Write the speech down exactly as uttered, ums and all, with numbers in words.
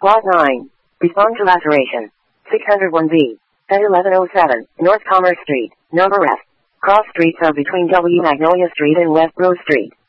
Lot nine. Respond to laceration. six oh one B. At eleven oh seven, North Commerce Street, number F. Cross streets are between W. Magnolia Street and West Grove Street.